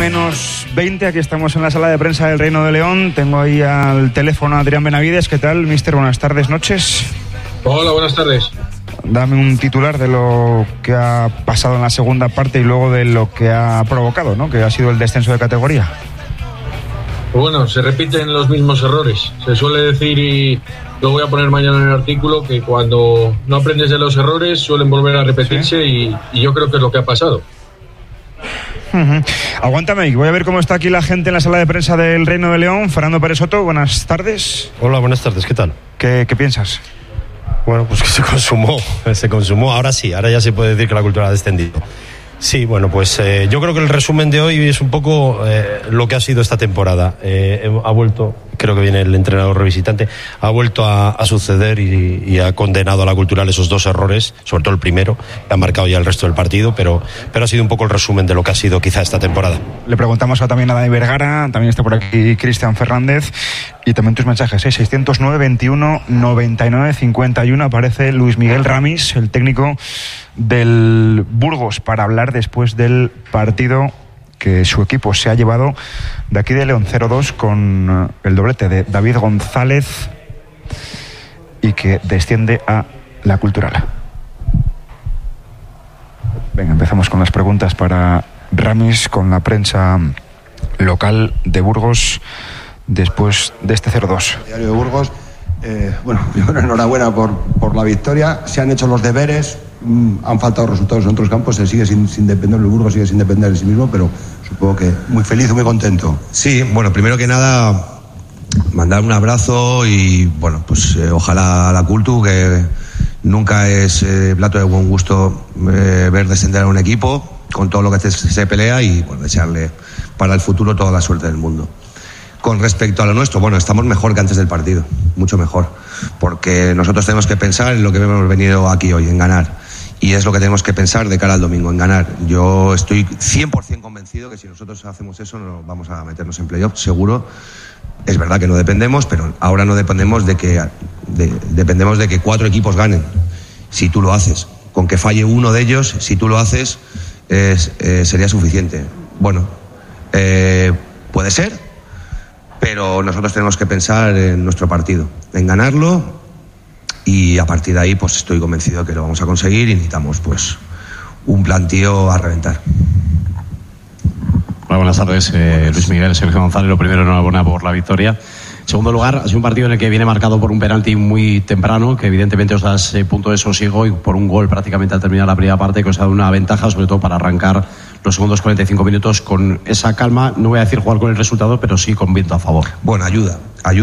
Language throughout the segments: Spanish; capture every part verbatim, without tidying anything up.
menos veinte, aquí estamos en la sala de prensa del Reino de León. Tengo ahí al teléfono a Adrián Benavides. ¿Qué tal, mister? Buenas tardes, noches. Hola, buenas tardes. Dame un titular de lo que ha pasado en la segunda parte y luego de lo que ha provocado, ¿no? Que ha sido el descenso de categoría. Bueno, se repiten los mismos errores. Se suele decir, y lo voy a poner mañana en el artículo, que cuando no aprendes de los errores suelen volver a repetirse. ¿Sí? y, y yo creo que es lo que ha pasado. Uh-huh. Aguántame, voy a ver cómo está aquí la gente en la sala de prensa del Reino de León. Fernando Pérez Soto, buenas tardes. Hola, buenas tardes, ¿qué tal? ¿Qué, qué piensas? Bueno, pues que se consumó, se consumó, ahora sí, ahora ya se puede decir que la cultura ha descendido. Sí, bueno, pues eh, yo creo que el resumen de hoy es un poco eh, lo que ha sido esta temporada. Eh, ha vuelto, creo que viene el entrenador revisitante, ha vuelto a, a suceder y, y ha condenado a la Cultural esos dos errores, sobre todo el primero, que ha marcado ya el resto del partido, pero, pero ha sido un poco el resumen de lo que ha sido quizá esta temporada. Le preguntamos a, también a Dani Vergara, también está por aquí Cristian Fernández, y también tus mensajes, ¿eh? seiscientos nueve, veintiuno, noventa y nueve, cincuenta y uno, aparece Luis Miguel Ramis, el técnico del Burgos, para hablar después del partido que su equipo se ha llevado de aquí de León, cero dos, con el doblete de David González, y que desciende a la Cultural. Venga, empezamos con las preguntas para Ramis, con la prensa local de Burgos después de este cero dos. Diario de Burgos. Eh, bueno, primero enhorabuena por, por la victoria. Se han hecho los deberes, mm, han faltado resultados en otros campos, se sigue sin, sin depender, el Burgos sigue sin depender de sí mismo, pero supongo que muy feliz y muy contento. Sí, bueno, primero que nada, mandar un abrazo y, bueno, pues eh, ojalá a la Cultu, que nunca es eh, plato de buen gusto eh, ver descender a un equipo con todo lo que se, se pelea, y, bueno, desearle para el futuro toda la suerte del mundo. Con respecto a lo nuestro, bueno, estamos mejor que antes del partido, mucho mejor, porque nosotros tenemos que pensar en lo que hemos venido aquí hoy, en ganar, y es lo que tenemos que pensar de cara al domingo, en ganar. Yo estoy cien por ciento convencido que si nosotros hacemos eso no vamos a meternos en playoff, seguro. Es verdad que no dependemos, pero ahora no dependemos de que de, dependemos de que cuatro equipos ganen, si tú lo haces. Con que falle uno de ellos, si tú lo haces, es, eh, sería suficiente. Bueno, eh, puede ser, pero nosotros tenemos que pensar en nuestro partido, en ganarlo, y a partir de ahí pues estoy convencido que lo vamos a conseguir, y necesitamos pues un plantío a reventar. Hola, buenas tardes, eh, Luis Miguel, Sergio González. Lo primero, enhorabuena por la victoria. En segundo lugar, ha sido un partido en el que viene marcado por un penalti muy temprano, que evidentemente os da ese punto de sosiego, y por un gol prácticamente al terminar la primera parte, que os ha dado una ventaja, sobre todo para arrancar los segundos cuarenta y cinco minutos con esa calma. No voy a decir jugar con el resultado, pero sí con viento a favor. Bueno, ayuda,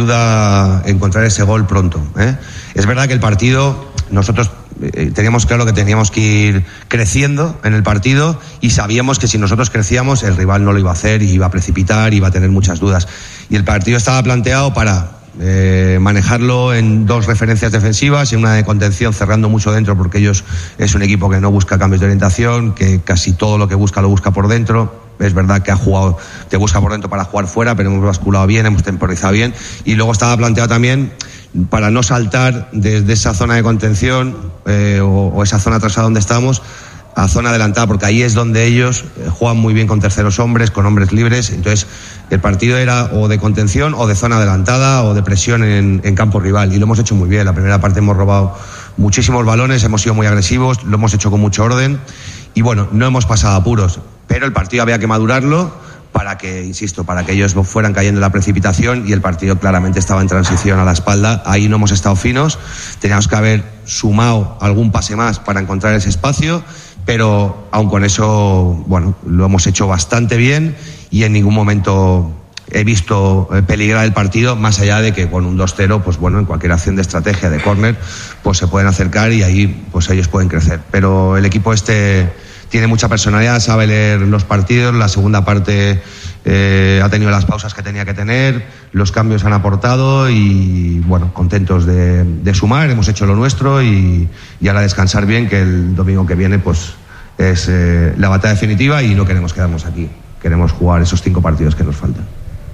ayuda a encontrar ese gol pronto, ¿eh? Es verdad que el partido, nosotros eh, teníamos claro que teníamos que ir creciendo en el partido, y sabíamos que si nosotros crecíamos el rival no lo iba a hacer, y iba a precipitar, y iba a tener muchas dudas, y el partido estaba planteado para eh, manejarlo en dos referencias defensivas y una de contención, cerrando mucho dentro, porque ellos es un equipo que no busca cambios de orientación, que casi todo lo que busca lo busca por dentro. Es verdad que ha jugado, te busca por dentro para jugar fuera, pero hemos basculado bien, hemos temporizado bien, y luego estaba planteado también para no saltar desde esa zona de contención eh, o, o esa zona atrasada donde estamos a zona adelantada, porque ahí es donde ellos eh, juegan muy bien con terceros hombres, con hombres libres. Entonces el partido era o de contención o de zona adelantada o de presión en, en campo rival, y lo hemos hecho muy bien. La primera parte hemos robado muchísimos balones, hemos sido muy agresivos, lo hemos hecho con mucho orden, y bueno, no hemos pasado apuros, pero el partido había que madurarlo para que, insisto, para que ellos fueran cayendo en la precipitación, y el partido claramente estaba en transición a la espalda. Ahí no hemos estado finos, teníamos que haber sumado algún pase más para encontrar ese espacio, pero aun con eso, bueno, lo hemos hecho bastante bien, y en ningún momento he visto peligrar el partido, más allá de que con un dos cero, pues bueno, en cualquier acción de estrategia de córner, pues se pueden acercar, y ahí pues ellos pueden crecer. Pero el equipo este tiene mucha personalidad, sabe leer los partidos. La segunda parte eh, ha tenido las pausas que tenía que tener, los cambios han aportado, y bueno, contentos de, de sumar, hemos hecho lo nuestro, y, y ahora descansar bien, que el domingo que viene pues es eh, la batalla definitiva, y no queremos quedarnos aquí, queremos jugar esos cinco partidos que nos faltan.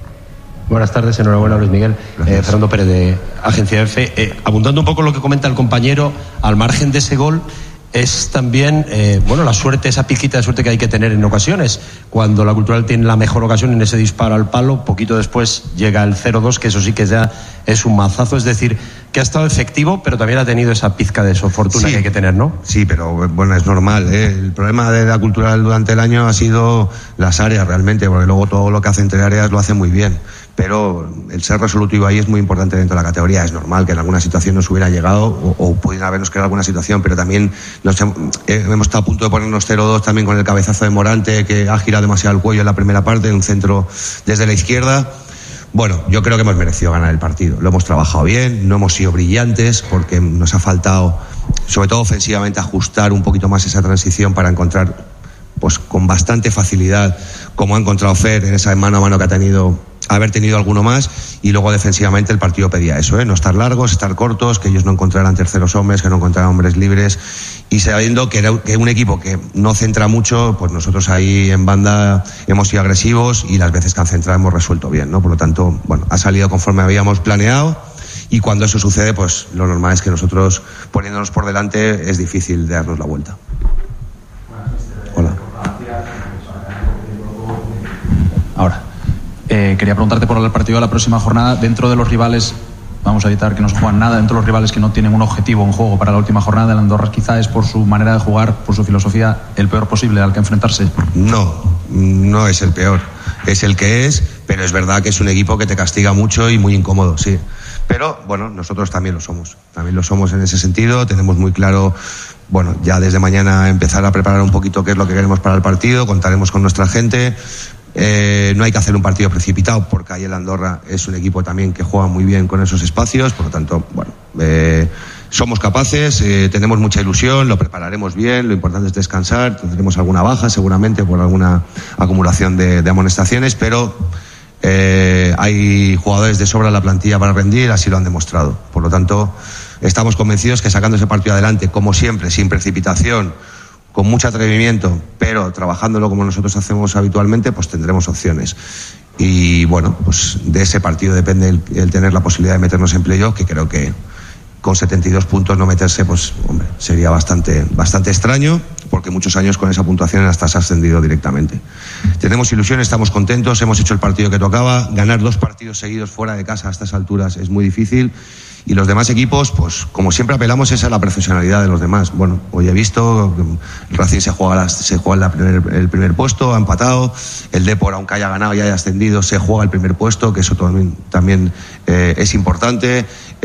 Buenas tardes, enhorabuena Luis Miguel. Eh, Fernando Pérez de Agencia F. Eh, abundando un poco lo que comenta el compañero, al margen de ese gol, es también, eh, bueno, la suerte, esa pizquita de suerte que hay que tener en ocasiones. Cuando la Cultural tiene la mejor ocasión en ese disparo al palo, poquito después llega el cero dos, que eso sí que ya es un mazazo. Es decir, que ha estado efectivo, pero también ha tenido esa pizca de fortuna sí, que hay que tener, ¿no? Sí, pero bueno, es normal, ¿eh? El problema de la Cultural durante el año ha sido las áreas realmente, porque luego todo lo que hace entre áreas lo hace muy bien. Pero el ser resolutivo ahí es muy importante dentro de la categoría. Es normal que en alguna situación nos hubiera llegado o, o pudiera habernos creado alguna situación, pero también nos hemos, eh, hemos estado a punto de ponernos cero dos también con el cabezazo de Morante, que ha girado demasiado el cuello en la primera parte, en un centro desde la izquierda. Bueno, yo creo que hemos merecido ganar el partido. Lo hemos trabajado bien, no hemos sido brillantes porque nos ha faltado, sobre todo ofensivamente, ajustar un poquito más esa transición para encontrar, pues con bastante facilidad, como ha encontrado Fer en esa mano a mano que ha tenido, haber tenido alguno más. Y luego defensivamente el partido pedía eso, ¿eh? No estar largos, estar cortos, que ellos no encontraran terceros hombres, que no encontraran hombres libres, y sabiendo que era que un equipo que no centra mucho, pues nosotros ahí en banda hemos sido agresivos y las veces que han centrado hemos resuelto bien, ¿no? Por lo tanto, bueno, ha salido conforme habíamos planeado, y cuando eso sucede, pues lo normal es que nosotros, poniéndonos por delante, es difícil de darnos la vuelta. Hola. Ahora, eh, quería preguntarte por el partido de la próxima jornada. Dentro de los rivales, vamos a evitar que no se juegan nada, dentro de los rivales que no tienen un objetivo, un juego para la última jornada, el Andorra quizá es, por su manera de jugar, por su filosofía, el peor posible al que enfrentarse. No, no es el peor, es el que es, pero es verdad que es un equipo que te castiga mucho y muy incómodo, sí. Pero bueno, nosotros también lo somos, también lo somos en ese sentido. Tenemos muy claro, bueno, ya desde mañana empezar a preparar un poquito qué es lo que queremos para el partido, contaremos con nuestra gente. Eh, no hay que hacer un partido precipitado, porque ahí el Andorra es un equipo también que juega muy bien con esos espacios. Por lo tanto, bueno, eh, somos capaces, eh, tenemos mucha ilusión, lo prepararemos bien. Lo importante es descansar, tendremos alguna baja seguramente por alguna acumulación de, de amonestaciones, pero eh, hay jugadores de sobra en la plantilla para rendir, así lo han demostrado. Por lo tanto, estamos convencidos que sacando ese partido adelante, como siempre, sin precipitación, con mucho atrevimiento, pero trabajándolo como nosotros hacemos habitualmente, pues tendremos opciones. Y bueno, pues de ese partido depende el, el tener la posibilidad de meternos en playoff, que creo que con setenta y dos puntos no meterse, pues hombre, sería bastante, bastante extraño, porque muchos años con esa puntuación hasta se ha ascendido directamente. Tenemos ilusión, estamos contentos, hemos hecho el partido que tocaba. Ganar dos partidos seguidos fuera de casa a estas alturas es muy difícil. Y los demás equipos, pues como siempre apelamos es a la profesionalidad de los demás. Bueno, hoy he visto el Racing se juega, la, se juega la primer, el primer puesto, ha empatado. El Depor, aunque haya ganado y haya ascendido, se juega el primer puesto, que eso también, también eh, es importante.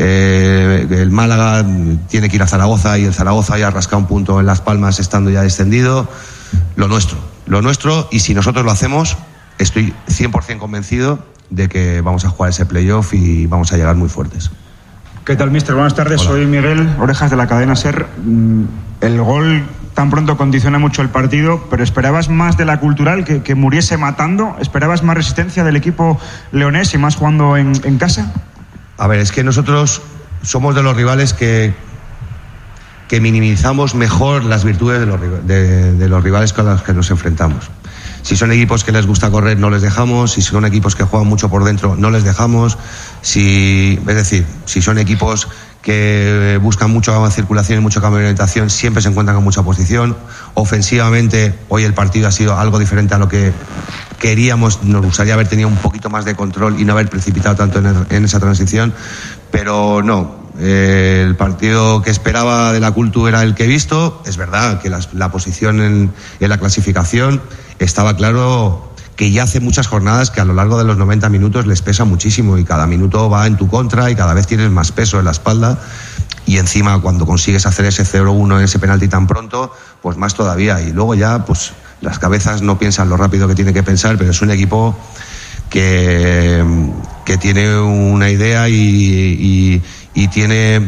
Eh, el Málaga tiene que ir a Zaragoza y el Zaragoza ya ha rascado un punto en Las Palmas estando ya descendido. Lo nuestro, lo nuestro, y si nosotros lo hacemos, estoy cien por ciento convencido de que vamos a jugar ese playoff y vamos a llegar muy fuertes. ¿Qué tal, mister? Buenas tardes. Hola. Soy Miguel Orejas, de la cadena SER. El gol tan pronto condiciona mucho el partido, pero ¿esperabas más de la Cultural, que, que muriese matando? ¿Esperabas más resistencia del equipo leonés y más jugando en, en casa? A ver, es que nosotros somos de los rivales que, que minimizamos mejor las virtudes de los, de, de los rivales con los que nos enfrentamos. Si son equipos que les gusta correr, no les dejamos. Si son equipos que juegan mucho por dentro, no les dejamos. Si, es decir, si son equipos que buscan mucha circulación y mucho cambio de orientación, siempre se encuentran con mucha posición. Ofensivamente, hoy el partido ha sido algo diferente a lo que queríamos. Nos gustaría haber tenido un poquito más de control y no haber precipitado tanto en, el, en esa transición. Pero no, eh, el partido que esperaba de la Cultu era el que he visto. Es verdad que la, la posición en, en la clasificación estaba claro que ya hace muchas jornadas que a lo largo de los noventa minutos les pesa muchísimo, y cada minuto va en tu contra y cada vez tienes más peso en la espalda, y encima cuando consigues hacer ese cero uno en ese penalti tan pronto, pues más todavía. Y luego ya pues las cabezas no piensan lo rápido que tiene que pensar, pero es un equipo que, que tiene una idea y, y, y tiene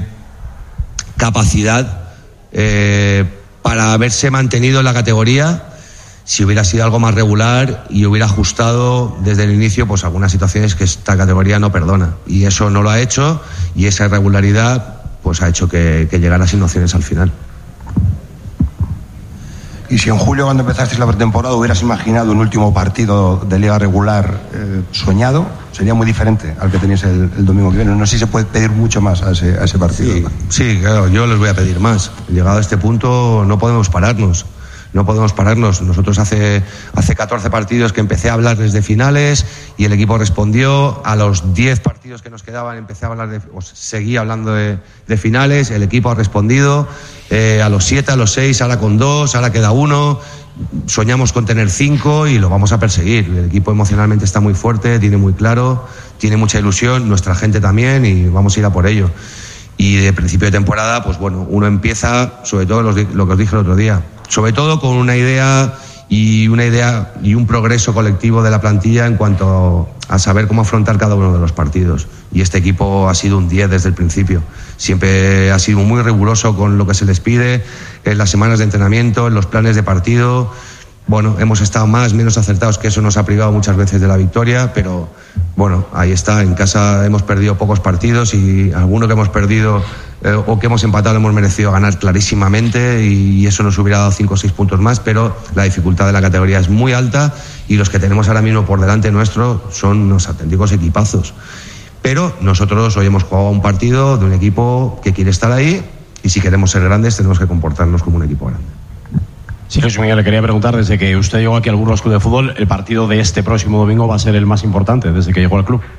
capacidad eh, para haberse mantenido en la categoría. Si hubiera sido algo más regular y hubiera ajustado desde el inicio, pues algunas situaciones que esta categoría no perdona. Y eso no lo ha hecho, y esa irregularidad pues ha hecho que, que llegara sin opciones al final. y si en julio, cuando empezasteis la pretemporada, hubieras imaginado un último partido de liga regular eh, soñado, sería muy diferente al que tenéis el, el domingo que viene. No sé si se puede pedir mucho más a ese, a ese partido. Sí, sí, claro, yo les voy a pedir más. Llegado a este punto no podemos pararnos. No podemos pararnos. Nosotros hace, hace catorce partidos que empecé a hablarles de finales y el equipo respondió. A los diez partidos que nos quedaban empecé a hablar de, o seguí hablando de, de finales. El equipo ha respondido. Eh, a los siete, a los seis, ahora con dos, ahora queda uno. Soñamos con tener cinco y lo vamos a perseguir. El equipo emocionalmente está muy fuerte, tiene muy claro, tiene mucha ilusión, nuestra gente también, y vamos a ir a por ello. Y de principio de temporada, pues bueno, uno empieza, sobre todo lo que os dije el otro día, sobre todo con una idea y una idea y un progreso colectivo de la plantilla en cuanto a saber cómo afrontar cada uno de los partidos. Y este equipo ha sido un diez desde el principio. Siempre ha sido muy riguroso con lo que se les pide en las semanas de entrenamiento, en los planes de partido. Bueno, hemos estado más, menos acertados, que eso nos ha privado muchas veces de la victoria, pero bueno, ahí está. En casa hemos perdido pocos partidos y alguno que hemos perdido eh, o que hemos empatado hemos merecido ganar clarísimamente, y eso nos hubiera dado cinco o seis puntos más, pero la dificultad de la categoría es muy alta y los que tenemos ahora mismo por delante nuestro son unos auténticos equipazos. Pero nosotros hoy hemos jugado un partido de un equipo que quiere estar ahí, y si queremos ser grandes tenemos que comportarnos como un equipo grande. Sí, Luis Miguel, le quería preguntar, desde que usted llegó aquí al Burgos Club de Fútbol, el partido de este próximo domingo va a ser el más importante desde que llegó al club.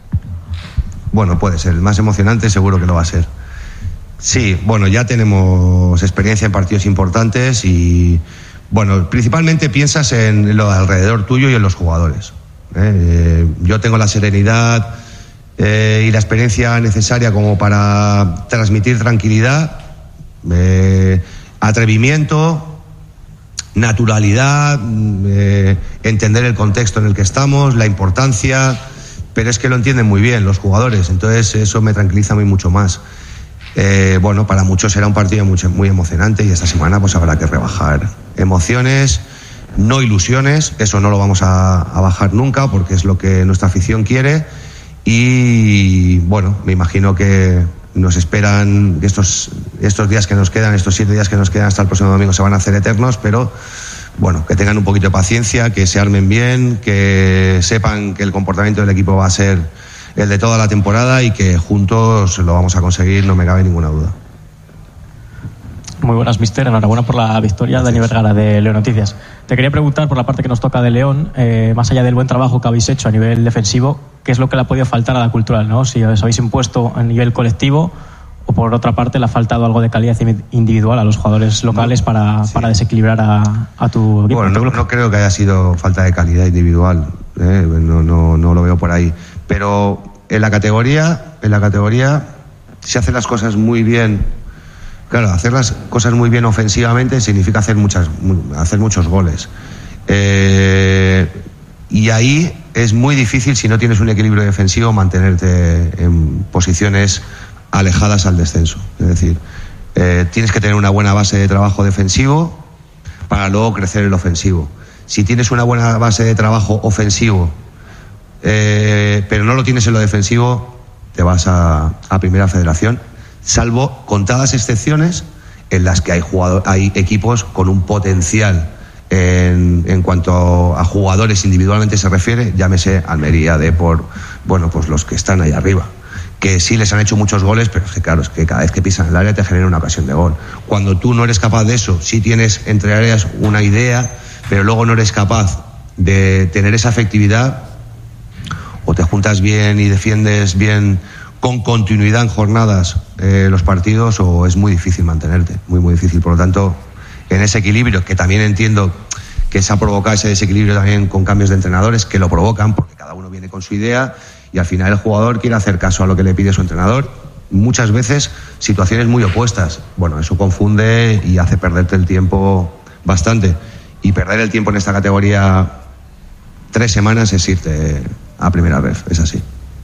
Bueno, puede ser el más emocionante, seguro que lo va a ser. Sí, bueno, ya tenemos experiencia en partidos importantes y, bueno, principalmente piensas en lo alrededor tuyo y en los jugadores. ¿eh? Yo tengo la serenidad eh, y la experiencia necesaria como para transmitir tranquilidad, eh, atrevimiento, naturalidad, eh, entender el contexto en el que estamos, la importancia, pero es que lo entienden muy bien los jugadores, entonces eso me tranquiliza muy mucho más. Eh, bueno, para muchos será un partido muy, muy emocionante, y esta semana pues habrá que rebajar emociones, no ilusiones, eso no lo vamos a, a bajar nunca porque es lo que nuestra afición quiere, y bueno, me imagino que nos esperan que estos, estos días que nos quedan, estos siete días que nos quedan hasta el próximo domingo se van a hacer eternos, pero bueno, que tengan un poquito de paciencia, que se armen bien, que sepan que el comportamiento del equipo va a ser el de toda la temporada y que juntos lo vamos a conseguir, no me cabe ninguna duda. Muy buenas, mister. Enhorabuena por la victoria. Dani Vergara, de León Noticias. Te quería preguntar, por la parte que nos toca de León, eh, más allá del buen trabajo que habéis hecho a nivel defensivo, ¿qué es lo que le ha podido faltar a la cultural, ¿no? Si os habéis impuesto a nivel colectivo, o por otra parte le ha faltado algo de calidad individual a los jugadores locales no, para, sí. para desequilibrar a, a tu equipo. Bueno, no, no creo que haya sido falta de calidad individual, ¿eh? no, no, no lo veo por ahí. Pero en la categoría, en la categoría, si hace las cosas muy bien. Claro, hacer las cosas muy bien ofensivamente significa hacer muchas, hacer muchos goles. Eh, y ahí es muy difícil, si no tienes un equilibrio defensivo, mantenerte en posiciones alejadas al descenso. Es decir, eh, tienes que tener una buena base de trabajo defensivo para luego crecer el ofensivo. Si tienes una buena base de trabajo ofensivo, eh, pero no lo tienes en lo defensivo, te vas a, a Primera Federación, salvo contadas excepciones en las que hay jugador, hay equipos con un potencial en, en cuanto a jugadores individualmente se refiere, llámese Almería, Depor, bueno, pues los que están ahí arriba, que sí les han hecho muchos goles, pero es que claro, es que cada vez que pisan el área te genera una ocasión de gol. Cuando tú no eres capaz de eso, sí tienes entre áreas una idea, pero luego no eres capaz de tener esa efectividad, o te juntas bien y defiendes bien con continuidad en jornadas eh, los partidos, o es muy difícil mantenerte, muy muy difícil. Por lo tanto, en ese equilibrio, que también entiendo que se ha provocado ese desequilibrio también con cambios de entrenadores, que lo provocan porque cada uno viene con su idea y al final el jugador quiere hacer caso a lo que le pide su entrenador, muchas veces situaciones muy opuestas. Bueno, eso confunde y hace perderte el tiempo bastante, y perder el tiempo en esta categoría tres semanas es irte a Primera Ref, es así.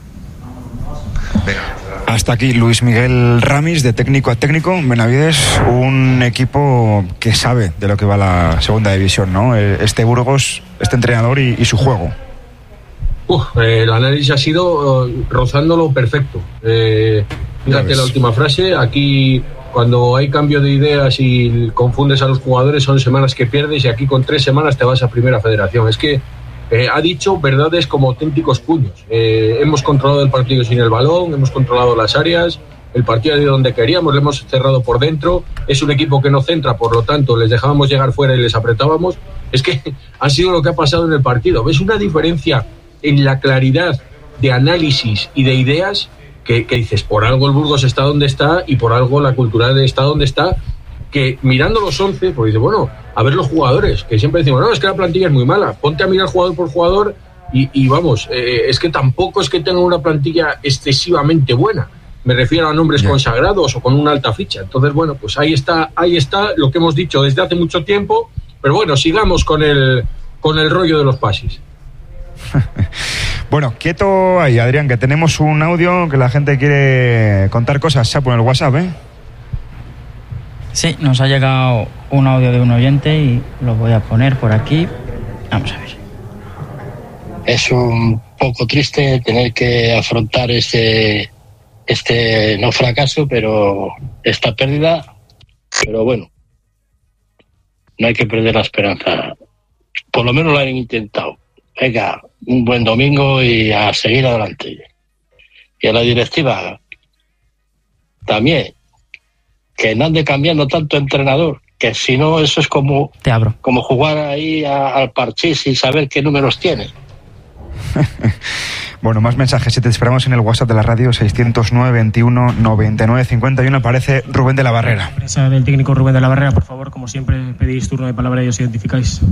Hasta aquí Luis Miguel Ramis, de técnico a técnico. Benavides, un equipo que sabe de lo que va la segunda división, ¿no? Este Burgos, este entrenador y, y su juego. Uf, eh, el análisis ha sido uh, rozándolo perfecto. Eh, fíjate la última frase, aquí cuando hay cambio de ideas y confundes a los jugadores, son semanas que pierdes, y aquí con tres semanas te vas a Primera Federación. Es que eh, ha dicho verdades como auténticos puños. Eh, hemos controlado el partido sin el balón, hemos controlado las áreas, el partido ha ido donde queríamos, lo hemos cerrado por dentro. Es un equipo que no centra, por lo tanto les dejábamos llegar fuera y les apretábamos. Es que ha sido lo que ha pasado en el partido. ¿Ves una diferencia en la claridad de análisis y de ideas? Que, que dices, por algo el Burgos está donde está y por algo la Cultural está donde está, que mirando los once, pues dice, bueno, a ver los jugadores, que siempre decimos, no, es que la plantilla es muy mala, ponte a mirar jugador por jugador y, y vamos, eh, es que tampoco es que tengan una plantilla excesivamente buena, me refiero a nombres yeah. consagrados o con una alta ficha. Entonces, bueno, pues ahí está, ahí está lo que hemos dicho desde hace mucho tiempo, pero bueno, sigamos con el, con el rollo de los pasis. Bueno, quieto ahí, Adrián, que tenemos un audio que la gente quiere contar cosas. Se ha puesto en el WhatsApp, ¿eh? Sí, nos ha llegado un audio de un oyente y lo voy a poner por aquí. Vamos a ver. Es un poco triste tener que afrontar este, este no fracaso, pero esta pérdida. Pero bueno, no hay que perder la esperanza. Por lo menos lo han intentado. Venga, un buen domingo y a seguir adelante. Y a la directiva también, que no ande cambiando tanto entrenador, que si no eso es como, Te abro. como jugar ahí a, al parchís sin saber qué números tiene. Bueno, más mensajes. Si te esperamos en el WhatsApp de la radio, seiscientos nueve, veintiuno, noventa y nueve, cincuenta y uno. Aparece Rubén de la Barrera. Prensa del técnico Rubén de la Barrera, por favor, como siempre, pedís turno de palabra y os identificáis.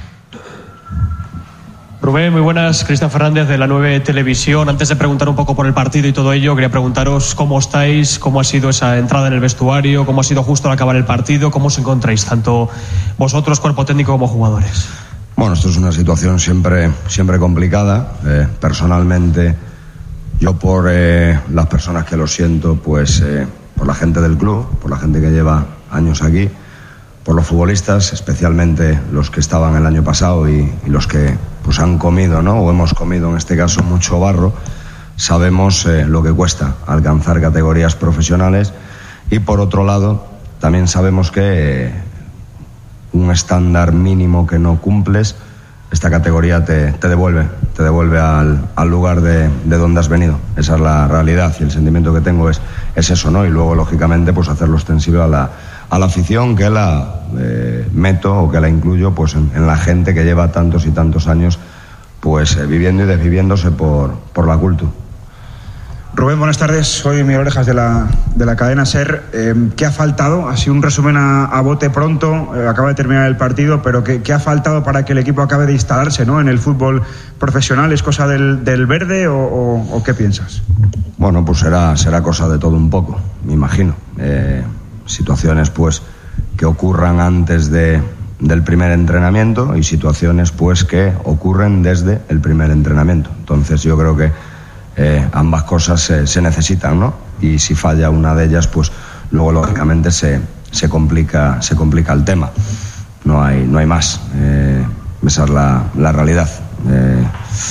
Rubén, muy buenas. Cristian Fernández de la nueve Televisión. Antes de preguntar un poco por el partido y todo ello, quería preguntaros cómo estáis, cómo ha sido esa entrada en el vestuario, cómo ha sido justo al acabar el partido, cómo os encontráis, tanto vosotros, cuerpo técnico, como jugadores. Bueno, esto es una situación siempre, siempre complicada. Eh, personalmente, yo por eh, las personas que lo siento, pues eh, por la gente del club, por la gente que lleva años aquí, por los futbolistas, especialmente los que estaban el año pasado y, y los que pues han comido, ¿no? O hemos comido en este caso mucho barro. Sabemos eh, lo que cuesta alcanzar categorías profesionales, y por otro lado también sabemos que eh, un estándar mínimo que no cumples, esta categoría te, te devuelve, te devuelve al, al lugar de, de donde has venido. Esa es la realidad, y el sentimiento que tengo es, es eso, ¿no? Y luego, lógicamente, pues hacerlo extensible a la, a la afición, que la eh, meto o que la incluyo pues en, en la gente que lleva tantos y tantos años pues eh, viviendo y desviviéndose por, por la cultura. Rubén, buenas tardes. Soy Miguel Orejas de la, de la cadena SER. Eh, ¿Qué ha faltado? Ha sido un resumen a, a bote pronto, eh, acaba de terminar el partido, pero ¿qué, ¿qué ha faltado para que el equipo acabe de instalarse, ¿no?, en el fútbol profesional? ¿Es cosa del, del verde o, o, o qué piensas? Bueno, pues será, será cosa de todo un poco, me imagino. Eh, situaciones pues que ocurran antes de, del primer entrenamiento y situaciones pues que ocurren desde el primer entrenamiento. Entonces yo creo que Eh, ambas cosas se, se necesitan, ¿no? Y si falla una de ellas, pues luego lógicamente se, se complica se complica el tema. No hay no hay más. Eh, esa es la, la realidad. Eh,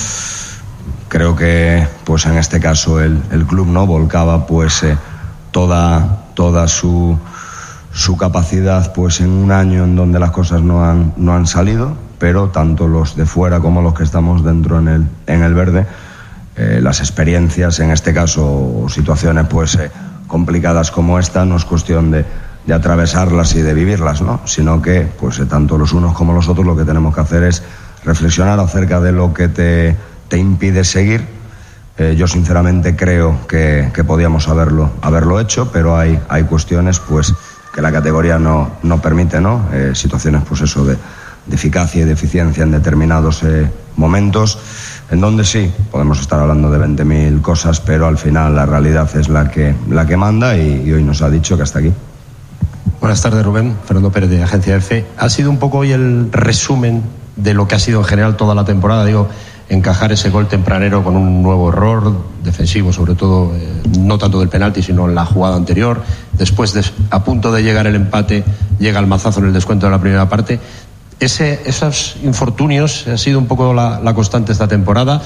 creo que pues en este caso el, el club no volcaba pues eh, toda toda su su capacidad pues en un año en donde las cosas no han no han salido, pero tanto los de fuera como los que estamos dentro en el en el verde, Eh, las experiencias, en este caso situaciones pues eh, complicadas como esta, no es cuestión de, de atravesarlas y de vivirlas, ¿no? Sino que pues eh, tanto los unos como los otros lo que tenemos que hacer es reflexionar acerca de lo que te, te impide seguir. Eh, yo sinceramente creo que, que podíamos haberlo, haberlo hecho, pero hay, hay cuestiones pues que la categoría no, no permite, ¿no? Eh, situaciones pues eso de, de eficacia y de eficiencia en determinados eh, momentos, en donde sí, podemos estar hablando de veinte mil cosas, pero al final la realidad es la que, la que manda, y, y hoy nos ha dicho que hasta aquí. Buenas tardes, Rubén. Fernando Pérez, de Agencia EFE. Ha sido un poco hoy el resumen de lo que ha sido en general toda la temporada. Digo, encajar ese gol tempranero con un nuevo error defensivo, sobre todo, eh, no tanto del penalti, sino en la jugada anterior. Después, de, a punto de llegar el empate, llega el mazazo en el descuento de la primera parte. Ese, esos infortunios ha sido un poco la, la constante esta temporada.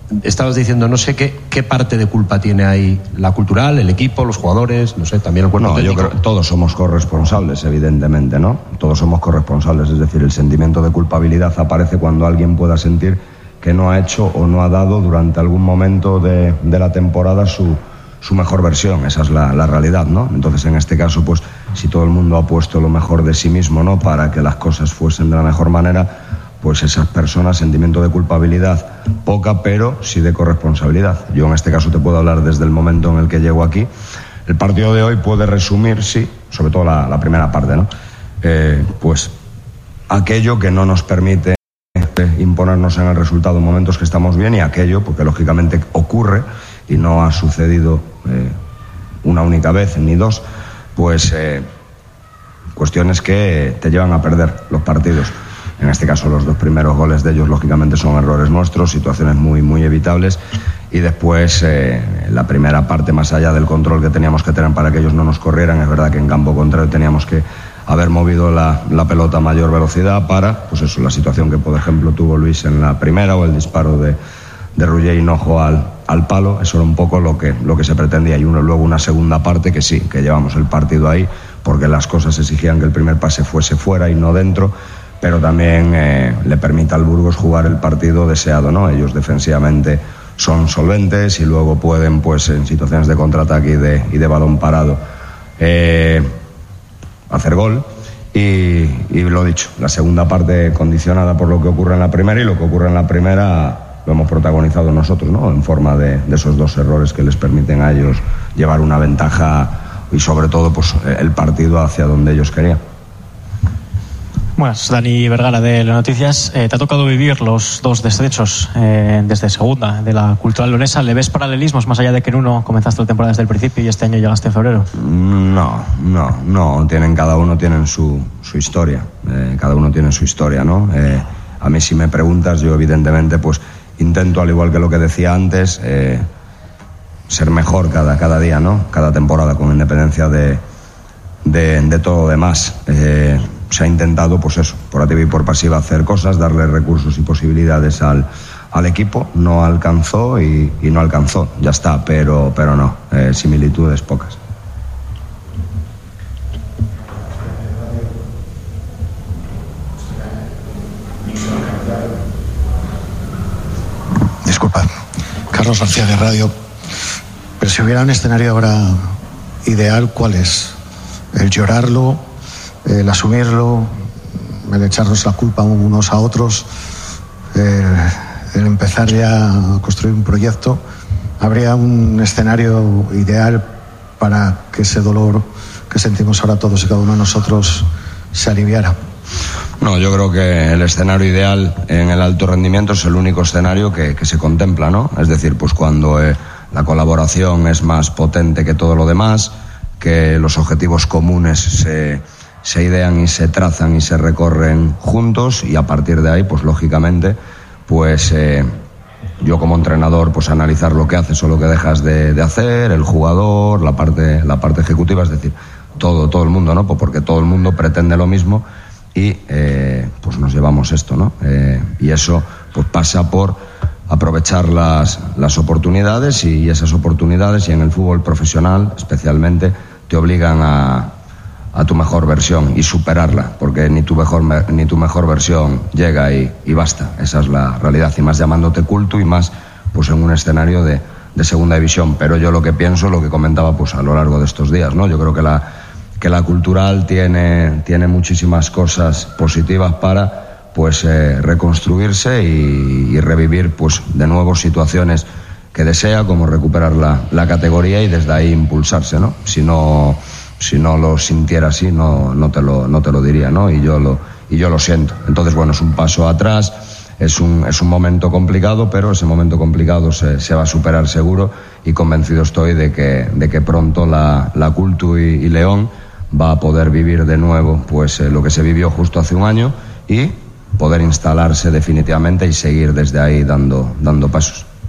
estabas diciendo, no sé qué, qué parte de culpa tiene ahí la cultural, el equipo, los jugadores, no sé, también el cuerpo No, técnico. yo creo que todos somos corresponsables, evidentemente, ¿no? Todos somos corresponsables, es decir, el sentimiento de culpabilidad aparece cuando alguien pueda sentir que no ha hecho o no ha dado durante algún momento de, de la temporada su, su mejor versión. Esa es la, la realidad, ¿no? Entonces, en este caso, pues, si todo el mundo ha puesto lo mejor de sí mismo, ¿no?, para que las cosas fuesen de la mejor manera, pues esas personas, sentimiento de culpabilidad poca, pero sí de corresponsabilidad. Yo en este caso te puedo hablar desde el momento en el que llego aquí. El partido de hoy puede resumir, sí, sobre todo la, la primera parte, ¿no? Eh, pues aquello que no nos permite imponernos en el resultado en momentos que estamos bien, y aquello, porque lógicamente ocurre y no ha sucedido eh, una única vez ni dos, pues eh, cuestiones que te llevan a perder los partidos. En este caso, los dos primeros goles de ellos, lógicamente, son errores nuestros, situaciones muy, muy evitables. Y después, eh, la primera parte, más allá del control que teníamos que tener para que ellos no nos corrieran, es verdad que en campo contrario teníamos que haber movido la, la pelota a mayor velocidad para, pues eso, la situación que, por ejemplo, tuvo Luis en la primera, o el disparo de, de Ruller Hinojo al, al palo. Eso era un poco lo que, lo que se pretendía. Y uno, luego una segunda parte que sí, que llevamos el partido ahí, porque las cosas exigían que el primer pase fuese fuera y no dentro, pero también eh, le permite al Burgos jugar el partido deseado, ¿no? Ellos defensivamente son solventes y luego pueden, pues, en situaciones de contraataque y de, y de balón parado, eh, hacer gol. Y, y lo dicho, la segunda parte condicionada por lo que ocurre en la primera, y lo que ocurre en la primera lo hemos protagonizado nosotros, ¿no?, en forma de, de esos dos errores que les permiten a ellos llevar una ventaja y, sobre todo, pues, el partido hacia donde ellos querían. Buenas, Dani Vergara de Leo Noticias. Eh, te ha tocado vivir los dos descensos eh, desde segunda de la Cultural leonesa. ¿Le ves paralelismos más allá de que en uno comenzaste la temporada desde el principio y este año llegaste en febrero? No, no, no. Tienen, cada uno tiene su, su historia. Eh, cada uno tiene su historia, ¿no? Eh, a mí, si me preguntas, yo evidentemente, pues, intento, al igual que lo que decía antes, eh, ser mejor cada, cada día, ¿no? Cada temporada, con independencia de, de, de todo lo demás. Eh, se ha intentado, pues eso, por activa y por pasiva, hacer cosas, darle recursos y posibilidades al, al equipo. No alcanzó y, y no alcanzó, ya está, pero, pero no, eh, similitudes pocas. Disculpad, Carlos García de Radio. Pero si hubiera un escenario ahora ideal, ¿cuál es? El llorarlo, el asumirlo, el echarnos la culpa unos a otros, el, el empezar ya a construir un proyecto. ¿Habría un escenario ideal para que ese dolor que sentimos ahora todos y cada uno de nosotros se aliviara? No, yo creo que el escenario ideal en el alto rendimiento es el único escenario que, que se contempla, ¿no? Es decir, pues cuando eh, la colaboración es más potente que todo lo demás, que los objetivos comunes se, se idean y se trazan y se recorren juntos, y a partir de ahí, pues lógicamente, pues eh, yo como entrenador, pues analizar lo que haces o lo que dejas de, de hacer, el jugador, la parte, la parte ejecutiva, es decir, todo, todo el mundo, ¿no? Pues porque todo el mundo pretende lo mismo y eh, pues nos llevamos esto, ¿no? Eh, y eso pues pasa por aprovechar las, las oportunidades, y esas oportunidades, y en el fútbol profesional especialmente, te obligan a, a tu mejor versión y superarla, porque ni tu mejor, ni tu mejor versión llega y, y basta. Esa es la realidad, y más llamándote culto, y más pues en un escenario de, de segunda división. Pero yo lo que pienso, lo que comentaba pues a lo largo de estos días, ¿no? Yo creo que la, que la Cultural tiene, tiene muchísimas cosas positivas para pues eh, reconstruirse y, y revivir pues de nuevo situaciones que desea, como recuperar la, la categoría y desde ahí impulsarse, ¿no? Si no, si no lo sintiera así, no, no te lo, no te lo diría, ¿no? Y yo lo, y yo lo siento. Entonces, bueno, es un paso atrás, es un, es un momento complicado, pero ese momento complicado se, se va a superar seguro, y convencido estoy de que, de que pronto la, la Cultu y, y León va a poder vivir de nuevo pues eh, lo que se vivió justo hace un año, y poder instalarse definitivamente y seguir desde ahí dando, dando pasos.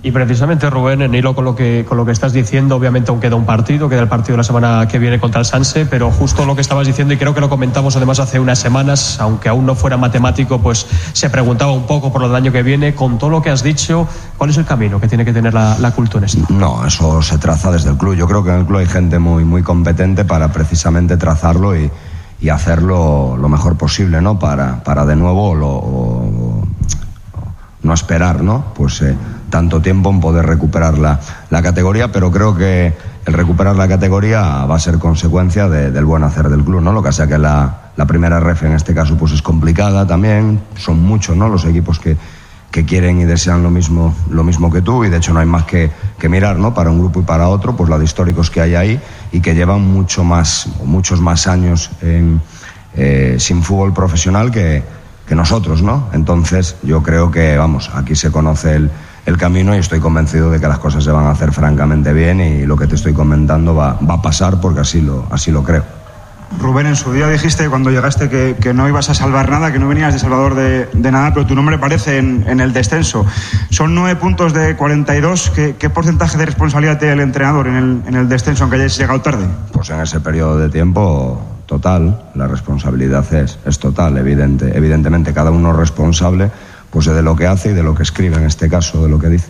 Y precisamente, Rubén, en hilo con lo que con lo que estás diciendo, obviamente aún queda un partido, queda el partido de la semana que viene contra el Sanse, pero justo lo que estabas diciendo, y creo que lo comentamos además hace unas semanas, aunque aún no fuera matemático, pues se preguntaba un poco por lo del año que viene. Con todo lo que has dicho, ¿cuál es el camino que tiene que tener la, la cultura en esto? No, eso se traza desde el club. Yo creo que en el club hay gente muy, muy competente para precisamente trazarlo y, y hacerlo lo mejor posible, ¿no? Para, para de nuevo lo, o, no esperar, ¿no? Pues eh, tanto tiempo en poder recuperar la, la categoría, pero creo que el recuperar la categoría va a ser consecuencia de, del buen hacer del club, ¿no? Lo que sea que la, la primera ref en este caso pues es complicada también, son muchos, ¿no? Los equipos que, que quieren y desean lo mismo, lo mismo que tú, y de hecho no hay más que, que mirar, ¿no? Para un grupo y para otro, pues la de históricos que hay ahí y que llevan mucho más, muchos más años en, eh, sin fútbol profesional que que nosotros, ¿no? Entonces yo creo que, vamos, aquí se conoce el, el camino y estoy convencido de que las cosas se van a hacer francamente bien y lo que te estoy comentando va, va a pasar porque así lo, así lo creo. Rubén, en su día dijiste cuando llegaste que, que no ibas a salvar nada, que no venías de salvador de, de nada, pero tu nombre aparece en, en el descenso. Son nueve puntos de cuarenta y dos. ¿Qué, qué porcentaje de responsabilidad tiene el entrenador en el, en el descenso, aunque hayáis llegado tarde? Pues en ese periodo de tiempo, total, la responsabilidad es, es total, evidente. Evidentemente, cada uno es responsable pues, de lo que hace y de lo que escribe, en este caso, de lo que dice.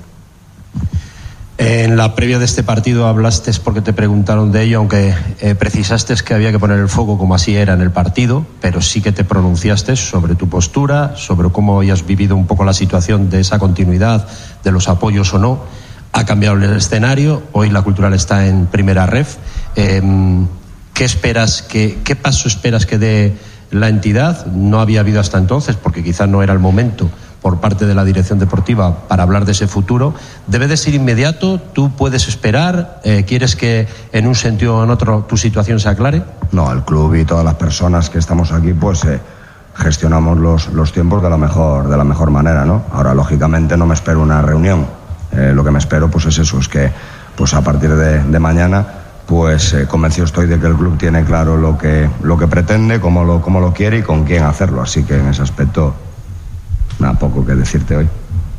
En la previa de este partido hablaste porque te preguntaron de ello, aunque eh, precisaste que había que poner el foco como así era en el partido, pero sí que te pronunciaste sobre tu postura, sobre cómo habías vivido un poco la situación de esa continuidad, de los apoyos o no. Ha cambiado el escenario, hoy la Cultural está en primera ref. Eh, ¿qué esperas, que, qué paso esperas que dé la entidad? No había habido hasta entonces, porque quizás no era el momento por parte de la dirección deportiva para hablar de ese futuro. ¿Debe de ser inmediato? ¿Tú puedes esperar? Eh, ¿Quieres que en un sentido o en otro tu situación se aclare? No, el club y todas las personas que estamos aquí pues eh, gestionamos los, los tiempos de la mejor de la mejor manera, ¿no? Ahora, lógicamente, no me espero una reunión. Eh, lo que me espero pues es eso, es que pues a partir de, de mañana pues eh, convencido estoy de que el club tiene claro lo que, lo que pretende, cómo lo, cómo lo quiere y con quién hacerlo. Así que en ese aspecto nada, poco que decirte hoy.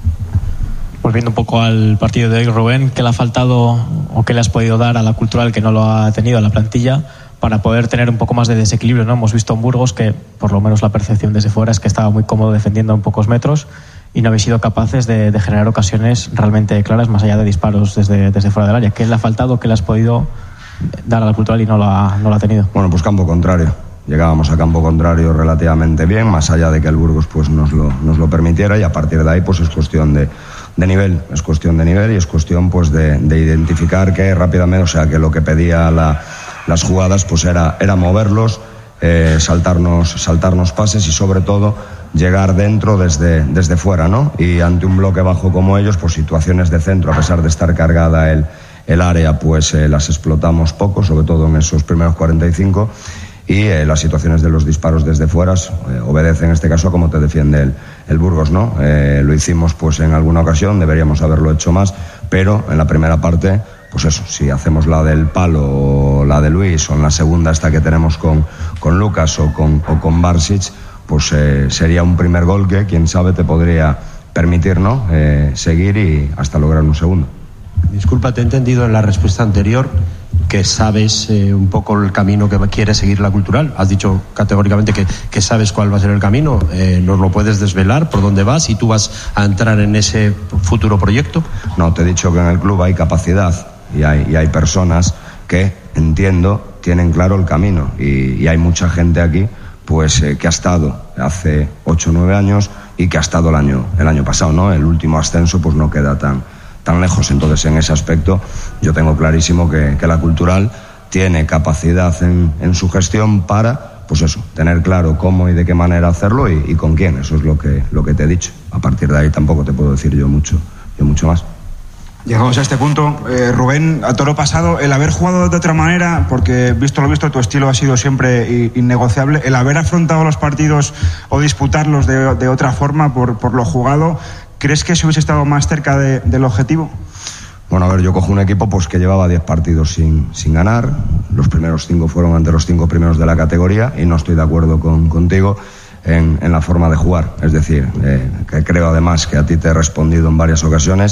Volviendo un poco al partido de hoy, Rubén, ¿qué le ha faltado o qué le has podido dar a la Cultural que no lo ha tenido a la plantilla para poder tener un poco más de desequilibrio, ¿no? Hemos visto en Burgos que, por lo menos la percepción desde fuera, es que estaba muy cómodo defendiendo en pocos metros y no habéis sido capaces de, de generar ocasiones realmente claras más allá de disparos desde, desde fuera del área. ¿Qué le ha faltado? ¿Qué le has podido dar a la Cultural y no lo ha, no lo ha tenido? Bueno, pues campo contrario. Llegábamos a campo contrario relativamente bien, más allá de que el Burgos pues nos lo, nos lo permitiera, y a partir de ahí pues es cuestión de, de nivel, es cuestión de nivel y es cuestión pues de, de identificar que rápidamente, o sea, que lo que pedía la, las jugadas pues era, era moverlos, eh, saltarnos, saltarnos pases y sobre todo llegar dentro desde, desde fuera, ¿no? Y ante un bloque bajo como ellos, pues situaciones de centro, a pesar de estar cargada el, el área, pues eh, las explotamos poco, sobre todo en esos primeros cuarenta y cinco. Y eh, las situaciones de los disparos desde fuera eh, obedecen en este caso a cómo te defiende el, el Burgos, ¿no? Eh, lo hicimos pues en alguna ocasión, deberíamos haberlo hecho más, pero en la primera parte, pues eso, si hacemos la del Palo o la de Luis, o en la segunda esta que tenemos con, con Lucas o con, o con Barsic, pues eh, sería un primer gol que, quién sabe, te podría permitir, ¿no? Eh, seguir y hasta lograr un segundo. Disculpa, te he entendido en la respuesta anterior que sabes eh, un poco el camino que quiere seguir la Cultural. Has dicho categóricamente que, que sabes cuál va a ser el camino. Eh, ¿Nos lo puedes desvelar por dónde vas y tú vas a entrar en ese futuro proyecto? No, te he dicho que en el club hay capacidad y hay, y hay personas que, entiendo, tienen claro el camino y, y hay mucha gente aquí pues eh, que ha estado hace ocho o nueve años y que ha estado el año, el año pasado, ¿no? El último ascenso pues no queda tan tan lejos. Entonces, en ese aspecto yo tengo clarísimo que, que la Cultural tiene capacidad en, en su gestión para, pues eso, tener claro cómo y de qué manera hacerlo y, y con quién. Eso es lo que, lo que te he dicho. A partir de ahí tampoco te puedo decir yo mucho, yo mucho más. Llegamos a este punto, eh, Rubén, a toro pasado, el haber jugado de otra manera, porque visto lo visto tu estilo ha sido siempre innegociable, el haber afrontado los partidos o disputarlos de, de otra forma por, por lo jugado, ¿crees que se hubiese estado más cerca de, del objetivo? Bueno, a ver, yo cojo un equipo pues que llevaba diez partidos sin, sin ganar. Los primeros cinco fueron ante los cinco primeros de la categoría y no estoy de acuerdo con, contigo en, en la forma de jugar. Es decir, eh, que creo además que a ti te he respondido en varias ocasiones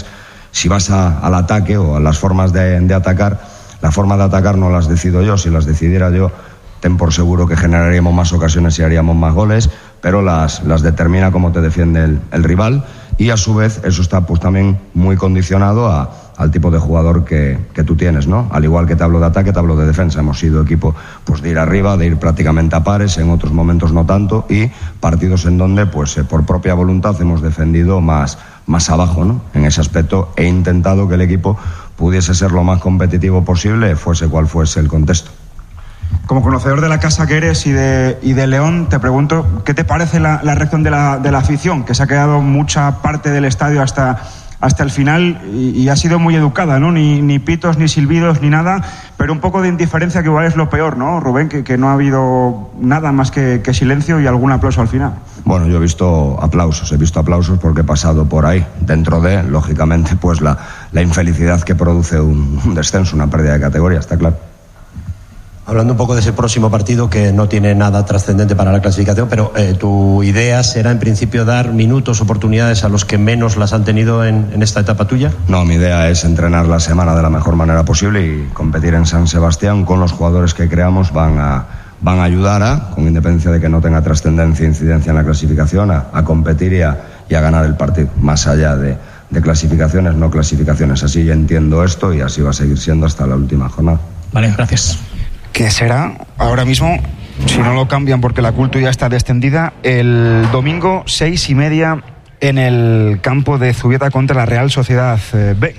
si vas a, al ataque o a las formas de, de atacar, la forma de atacar no las decido yo. Si las decidiera yo, ten por seguro que generaríamos más ocasiones y haríamos más goles, pero las, las determina cómo te defiende el, el rival, y a su vez eso está pues también muy condicionado a, al tipo de jugador que, que tú tienes, ¿no? Al igual que te hablo de ataque, te hablo de defensa. Hemos sido equipo pues de ir arriba, de ir prácticamente a pares, en otros momentos no tanto, y partidos en donde pues eh, por propia voluntad hemos defendido más, más abajo, ¿no? En ese aspecto he intentado que el equipo pudiese ser lo más competitivo posible, fuese cual fuese el contexto. Como conocedor de la casa que eres y de, y de León, te pregunto, ¿qué te parece la, la reacción de la, de la afición? Que se ha quedado mucha parte del estadio hasta, hasta el final y, y ha sido muy educada, ¿no? Ni, ni pitos, ni silbidos, ni nada, pero un poco de indiferencia, que igual es lo peor, ¿no, Rubén? Que, que no ha habido nada más que, que silencio y algún aplauso al final. Bueno, yo he visto aplausos, he visto aplausos porque he pasado por ahí, dentro de, lógicamente, pues la, la infelicidad que produce un, un descenso, una pérdida de categoría, está claro. Hablando un poco de ese próximo partido, que no tiene nada trascendente para la clasificación, pero eh, tu idea será en principio dar minutos, oportunidades a los que menos las han tenido en, en esta etapa tuya. No, mi idea es entrenar la semana de la mejor manera posible y competir en San Sebastián con los jugadores que creamos van a, van a ayudar a, con independencia de que no tenga trascendencia e incidencia en la clasificación, a, a competir y a, y a ganar el partido, más allá de, de clasificaciones, no clasificaciones. Así ya entiendo esto y así va a seguir siendo hasta la última jornada. Vale, gracias. Que será ahora mismo, si no lo cambian porque la Culto ya está descendida, el domingo seis y media en el campo de Zubieta contra la Real Sociedad B.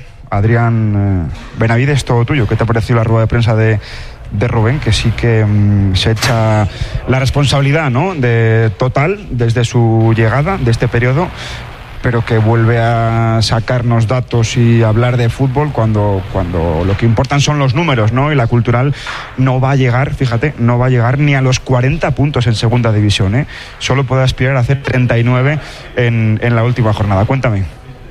Adrián eh, Benavides, todo tuyo. ¿Qué te ha parecido la rueda de prensa de, de Rubén? Que sí que mm, se echa la responsabilidad, ¿no?, de total desde su llegada de este periodo, pero que vuelve a sacarnos datos y hablar de fútbol cuando, cuando lo que importan son los números, ¿no? Y la Cultural no va a llegar, fíjate, no va a llegar ni a los cuarenta puntos en segunda división, ¿eh? Solo puede aspirar a hacer treinta y nueve en, en la última jornada. Cuéntame.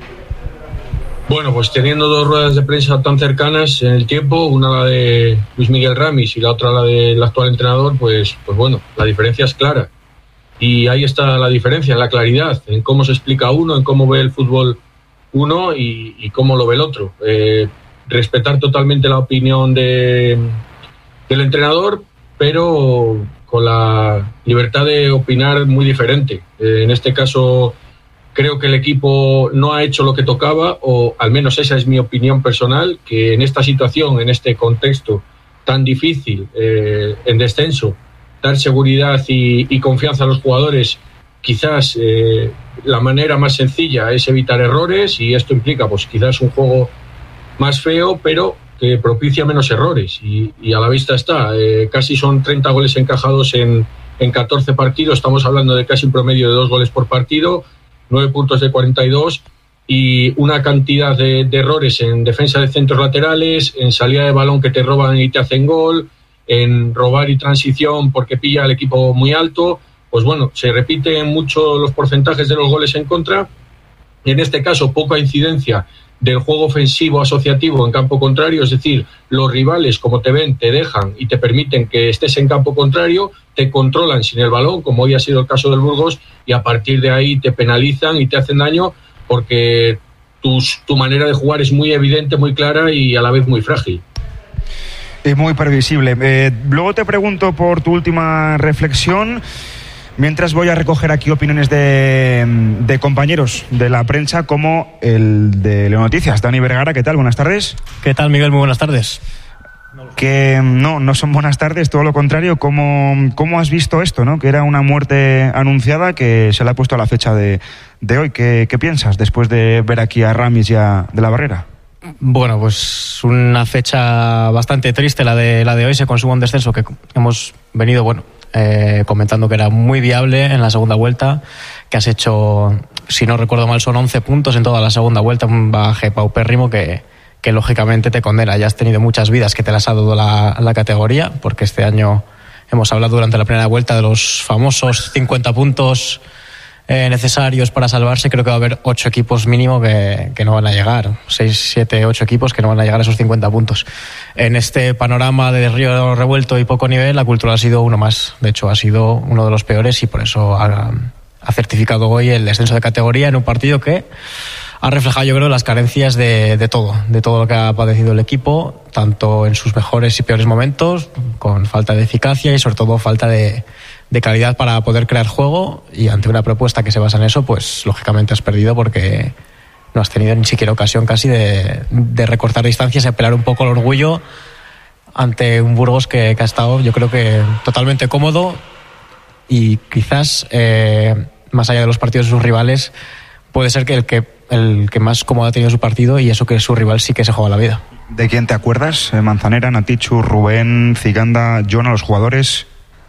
Bueno, pues teniendo dos ruedas de prensa tan cercanas en el tiempo, una la de Luis Miguel Ramis y la otra la del actual entrenador, pues, pues bueno, la diferencia es clara. Y ahí está la diferencia, en la claridad, en cómo se explica uno, en cómo ve el fútbol uno y, y cómo lo ve el otro. Eh, respetar totalmente la opinión de, del entrenador, pero con la libertad de opinar muy diferente. Eh, en este caso, creo que el equipo no ha hecho lo que tocaba, o al menos esa es mi opinión personal, que en esta situación, en este contexto tan difícil, eh, en descenso, dar seguridad y, y confianza a los jugadores, quizás eh, la manera más sencilla es evitar errores, y esto implica pues quizás un juego más feo, pero que propicia menos errores, y, y a la vista está, eh, casi son treinta goles encajados en, en catorce partidos, estamos hablando de casi un promedio de dos goles por partido, nueve puntos de cuarenta y dos, y una cantidad de, de errores en defensa de centros laterales, en salida de balón que te roban y te hacen gol, en robar y transición porque pilla al equipo muy alto. Pues bueno, se repiten mucho los porcentajes de los goles en contra, y en este caso poca incidencia del juego ofensivo asociativo en campo contrario, es decir, los rivales como te ven, te dejan y te permiten que estés en campo contrario, te controlan sin el balón, como hoy ha sido el caso del Burgos, y a partir de ahí te penalizan y te hacen daño porque tus, tu manera de jugar es muy evidente, muy clara y a la vez muy frágil. Y muy previsible. Eh, luego te pregunto por tu última reflexión, mientras voy a recoger aquí opiniones de, de compañeros de la prensa, como el de Leo Noticias. Dani Vergara, ¿qué tal? Buenas tardes. ¿Qué tal, Miguel? Muy buenas tardes. Que no, no son buenas tardes, todo lo contrario. ¿Cómo, cómo has visto esto, no? Que era una muerte anunciada que se le ha puesto a la fecha de, de hoy. ¿Qué, qué piensas después de ver aquí a Ramis y a De la Barrera? Bueno, pues una fecha bastante triste la de la de hoy. Se consume un descenso que hemos venido, bueno, eh, comentando que era muy viable en la segunda vuelta, que has hecho, si no recuerdo mal, son once puntos en toda la segunda vuelta, un bagaje paupérrimo que, que lógicamente te condena. Ya has tenido muchas vidas que te las ha dado la, la categoría, porque este año hemos hablado durante la primera vuelta de los famosos cincuenta puntos Eh, necesarios para salvarse. Creo que va a haber ocho equipos mínimo que, que no van a llegar, seis, siete, ocho equipos que no van a llegar a esos cincuenta puntos. En este panorama de río revuelto y poco nivel, la Cultural ha sido uno más. De hecho, ha sido uno de los peores, y por eso ha, ha certificado hoy el descenso de categoría en un partido que ha reflejado, yo creo, las carencias de, de todo, de todo lo que ha padecido el equipo, tanto en sus mejores y peores momentos, con falta de eficacia y sobre todo falta de, de calidad para poder crear juego, y ante una propuesta que se basa en eso, pues lógicamente has perdido porque no has tenido ni siquiera ocasión casi de, de recortar distancias y apelar un poco al orgullo ante un Burgos que, que ha estado, yo creo que totalmente cómodo, y quizás eh, más allá de los partidos de sus rivales puede ser que el que el que más cómodo ha tenido su partido, y eso que su rival sí que se juega la vida. ¿De quién te acuerdas? Manzanera, Natichu, Rubén, Ciganda, John, a los jugadores.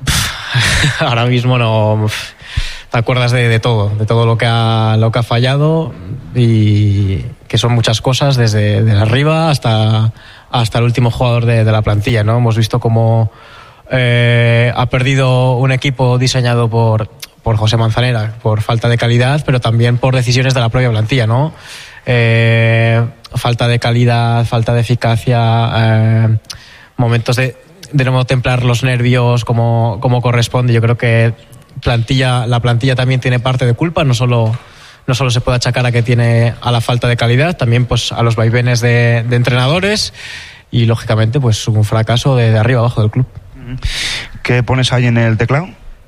Ahora mismo no te acuerdas de, de todo, de todo lo que ha lo que ha fallado, y que son muchas cosas, desde de arriba hasta hasta el último jugador de, de la plantilla, ¿no? Hemos visto cómo eh, ha perdido un equipo diseñado por por José Manzanera, por falta de calidad, pero también por decisiones de la propia plantilla, ¿no? Eh, falta de calidad, falta de eficacia, eh, momentos de, de no templar los nervios como, como corresponde. Yo creo que plantilla, la plantilla también tiene parte de culpa, no solo, no solo se puede achacar a que tiene a la falta de calidad, también pues a los vaivenes de, de entrenadores, y lógicamente pues un fracaso de, de arriba abajo del club. ¿Qué pones ahí en el teclado?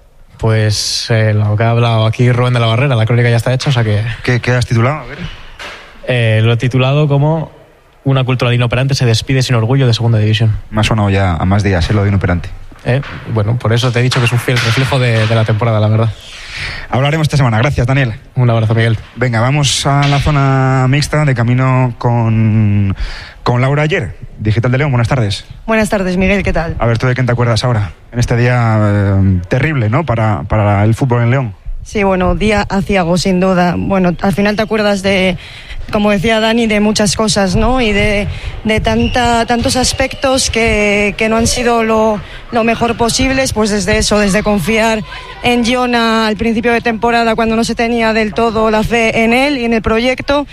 Pues eh, lo que ha hablado aquí Rubén de la Barrera, la crónica ya está hecha, o sea que... ¿Qué, qué has titulado? A ver. Eh, lo he titulado como Una cultural inoperante se despide sin orgullo de segunda división. Me ha sonado ya a más días, ¿eh? Lo de inoperante. Eh, bueno, por eso te he dicho que es un fiel reflejo de, de la temporada, la verdad. Hablaremos esta semana. Gracias, Daniel. Un abrazo, Miguel. Venga, vamos a la zona mixta, de camino con, con Laura Ayer, Digital de León. Buenas tardes. Buenas tardes, Miguel, ¿qué tal? A ver, ¿tú de quién te acuerdas ahora? En este día eh, terrible, ¿no? Para, para el fútbol en León. Sí, bueno, día aciago, sin duda. Bueno, al final te acuerdas de, como decía Dani, de muchas cosas, ¿no? Y de, de tanta, tantos aspectos que, que no han sido lo, lo mejor posibles, pues desde eso, desde confiar en Jona al principio de temporada, cuando no se tenía del todo la fe en él y en el proyecto,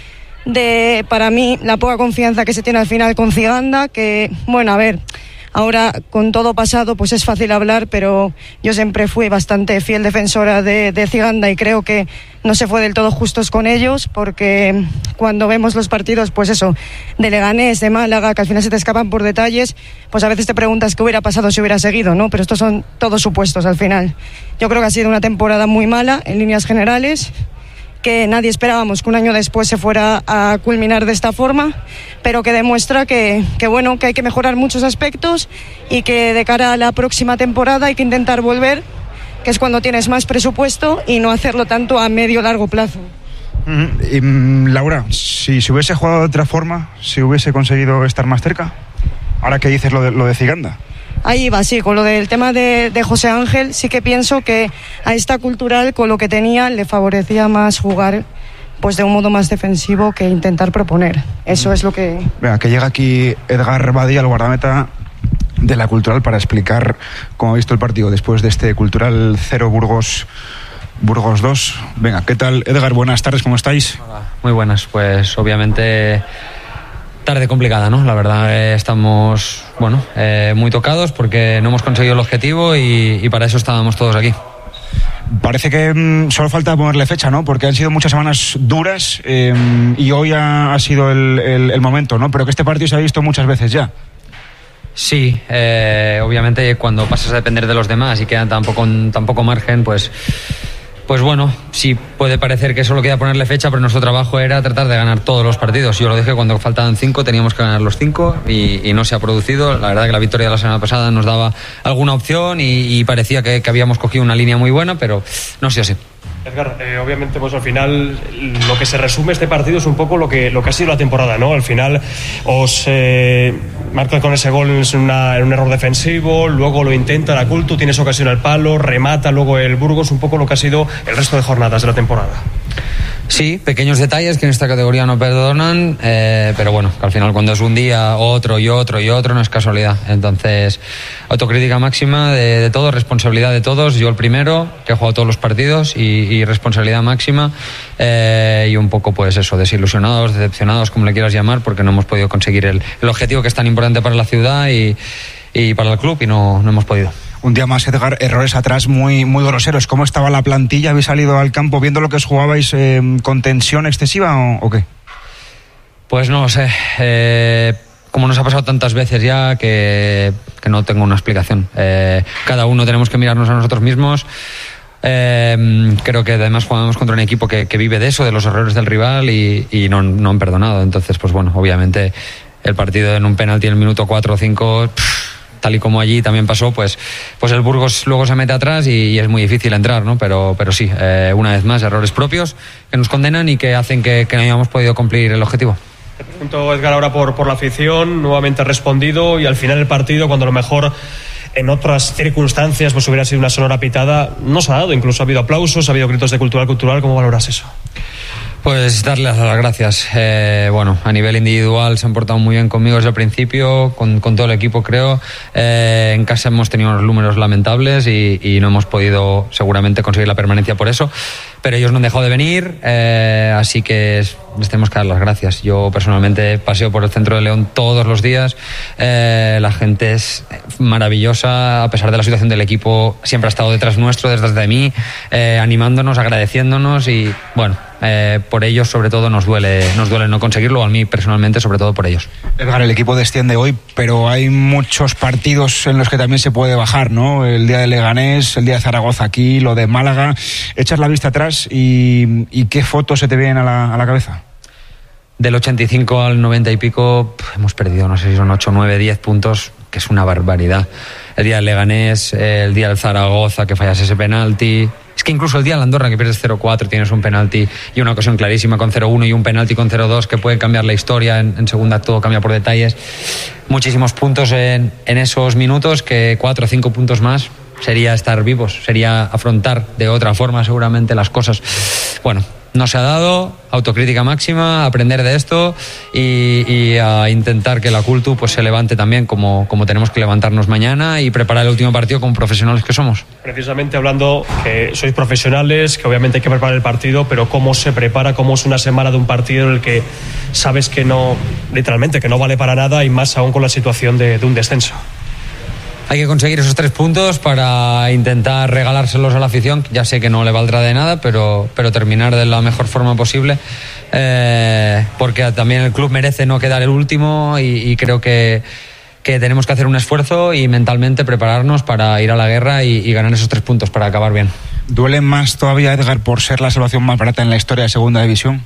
de, para mí, la poca confianza que se tiene al final con Ciganda, que, bueno, a ver... Ahora, con todo pasado, pues es fácil hablar, pero yo siempre fui bastante fiel defensora de, de Ciganda, y creo que no se fue del todo justos con ellos, porque cuando vemos los partidos, pues eso, de Leganés, de Málaga, que al final se te escapan por detalles, pues a veces te preguntas qué hubiera pasado si hubiera seguido, ¿no? Pero estos son todos supuestos al final. Yo creo que ha sido una temporada muy mala en líneas generales, que nadie esperábamos que un año después se fuera a culminar de esta forma, pero que demuestra que, que bueno, que hay que mejorar muchos aspectos, y que de cara a la próxima temporada hay que intentar volver, que es cuando tienes más presupuesto, y no hacerlo tanto a medio o largo plazo. Mm, y, Laura, si se hubiese jugado de otra forma, si hubiese conseguido estar más cerca, ahora que dices lo de, lo de Ciganda. Ahí va, sí, con lo del tema de, de José Ángel, sí que pienso que a esta cultural, con lo que tenía, le favorecía más jugar pues de un modo más defensivo que intentar proponer. Eso es lo que... Venga, que llega aquí Edgar Badía, el guardameta de la cultural, para explicar cómo ha visto el partido después de este cultural cero Burgos Burgos dos. Venga, ¿qué tal, Edgar? Buenas tardes, ¿cómo estáis? Hola, muy buenas. Pues obviamente... tarde complicada, ¿no? La verdad eh, estamos, bueno, eh, muy tocados porque no hemos conseguido el objetivo, y, y para eso estábamos todos aquí. Parece que mmm, solo falta ponerle fecha, ¿no? Porque han sido muchas semanas duras eh, y hoy ha, ha sido el, el, el momento, ¿no? Pero que este partido se ha visto muchas veces ya. Sí, eh, obviamente cuando pasas a depender de los demás y queda tan poco, tan poco margen, pues... Pues bueno, sí puede parecer que solo queda ponerle fecha, pero nuestro trabajo era tratar de ganar todos los partidos. Yo lo dije, cuando faltaban cinco teníamos que ganar los cinco, y, y no se ha producido. La verdad que la victoria de la semana pasada nos daba alguna opción, y, y parecía que, que habíamos cogido una línea muy buena, pero no ha sido así. Edgar, eh, obviamente pues al final lo que se resume este partido es un poco lo que, lo que ha sido la temporada, ¿no? Al final os eh, marcan con ese gol en, una, en un error defensivo, luego lo intenta la Cultu, tienes ocasión al palo, remata luego el Burgos, un poco lo que ha sido el resto de jornadas de la temporada. Sí, pequeños detalles que en esta categoría no perdonan, eh, pero bueno, que al final cuando es un día, otro y otro y otro, no es casualidad. Entonces, autocrítica máxima de, de todos, responsabilidad de todos. Yo el primero, que he jugado todos los partidos, y, y responsabilidad máxima, eh, y un poco pues eso, desilusionados, decepcionados, como le quieras llamar, porque no hemos podido conseguir el, el objetivo que es tan importante para la ciudad y, y para el club, y no, no hemos podido. Un día más, Edgar, errores atrás muy, muy groseros. ¿Cómo estaba la plantilla? ¿Habéis salido al campo viendo lo que os jugabais eh, con tensión excesiva o, o qué? Pues no lo sé. Eh, como nos ha pasado tantas veces ya que, que no tengo una explicación. Eh, cada uno tenemos que mirarnos a nosotros mismos. Eh, creo que además jugamos contra un equipo que, que vive de eso, de los errores del rival y, y no, no han perdonado. Entonces, pues bueno, obviamente el partido en un penalti en el minuto cuatro o cinco, tal y como allí también pasó, pues, pues el Burgos luego se mete atrás y, y es muy difícil entrar, ¿no? Pero, pero sí, eh, una vez más, errores propios que nos condenan y que hacen que, que no hayamos podido cumplir el objetivo. Te pregunto, Edgar, ahora por, por la afición, nuevamente respondido, y al final el partido, cuando a lo mejor en otras circunstancias pues hubiera sido una sonora pitada, no se ha dado, incluso ha habido aplausos, ha habido gritos de cultural, cultural. ¿Cómo valoras eso? Pues darles las gracias. Eh, bueno, a nivel individual se han portado muy bien conmigo desde el principio, con, con todo el equipo, creo. Eh, en casa hemos tenido unos números lamentables y, y no hemos podido seguramente conseguir la permanencia por eso, pero ellos no han dejado de venir, eh, así que les tenemos que dar las gracias. Yo personalmente paseo por el centro de León todos los días. Eh, la gente es maravillosa, a pesar de la situación del equipo, siempre ha estado detrás nuestro, detrás de mí, eh, animándonos, agradeciéndonos y bueno, eh, por ellos sobre todo nos duele, nos duele no conseguirlo, a mí personalmente sobre todo por ellos. Edgar, el equipo desciende hoy, pero hay muchos partidos en los que también se puede bajar, ¿no? El día de Leganés, el día de Zaragoza aquí, lo de Málaga. Echas la vista atrás y, y ¿qué fotos se te vienen a la, a la cabeza? Del ochenta y cinco al noventa y pico pff, hemos perdido, no sé si son ocho, nueve, diez puntos, que es una barbaridad. El día del Leganés, el día del Zaragoza, que fallas ese penalti. Es que incluso el día de Andorra, que pierdes cero cuatro, tienes un penalti y una ocasión clarísima con cero uno y un penalti con cero dos que puede cambiar la historia. En, en segunda todo cambia por detalles. Muchísimos puntos en, en esos minutos, que cuatro o cinco puntos más sería estar vivos, sería afrontar de otra forma seguramente las cosas. Bueno, no se ha dado, autocrítica máxima, aprender de esto y, y a intentar que la Cultu pues se levante también como, como tenemos que levantarnos mañana y preparar el último partido como profesionales que somos. Precisamente hablando que sois profesionales, que obviamente hay que preparar el partido, pero ¿cómo se prepara? ¿Cómo es una semana de un partido en el que sabes que no, literalmente, que no vale para nada y más aún con la situación de, de un descenso? Hay que conseguir esos tres puntos para intentar regalárselos a la afición. Ya sé que no le valdrá de nada, pero, pero terminar de la mejor forma posible, eh, porque también el club merece no quedar el último y, y creo que, que tenemos que hacer un esfuerzo y mentalmente prepararnos para ir a la guerra y, y ganar esos tres puntos para acabar bien. ¿Duele más todavía, Edgar, por ser la salvación más barata en la historia de Segunda División?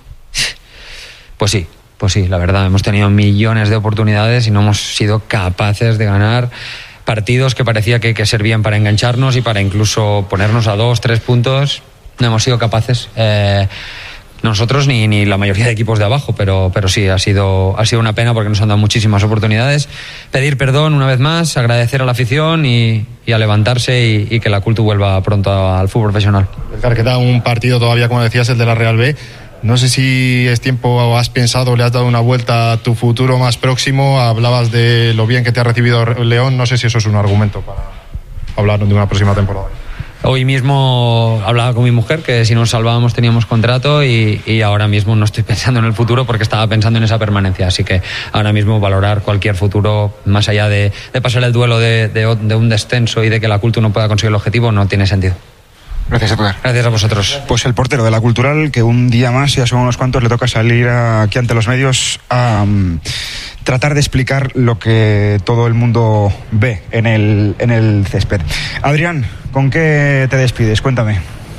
Pues sí. Pues sí, la verdad, hemos tenido millones de oportunidades y no hemos sido capaces de ganar partidos que parecía que, que servían para engancharnos y para incluso ponernos a dos, tres puntos. No hemos sido capaces, eh, nosotros ni, ni la mayoría de equipos de abajo, pero, pero sí, ha sido, ha sido una pena porque nos han dado muchísimas oportunidades. Pedir perdón una vez más, agradecer a la afición y, y a levantarse y, y que la Cultu vuelva pronto al fútbol profesional. Edgar, queda un partido todavía, como decías, el de la Real B. No sé si es tiempo o has pensado, le has dado una vuelta a tu futuro más próximo. Hablabas de lo bien que te ha recibido León. No sé si eso es un argumento para hablar de una próxima temporada. Hoy mismo hablaba con mi mujer que si nos salvábamos teníamos contrato y, y ahora mismo no estoy pensando en el futuro porque estaba pensando en esa permanencia. Así que ahora mismo valorar cualquier futuro, más allá de, de pasar el duelo de, de, de un descenso y de que la Cultu no pueda conseguir el objetivo, no tiene sentido. Gracias, Edgar. Gracias a vosotros. Pues el portero de la Cultural, que un día más, ya son unos cuantos, le toca salir aquí ante los medios a um, tratar de explicar lo que todo el mundo ve en el, en el césped. Adrián, ¿con qué te despides? Cuéntame.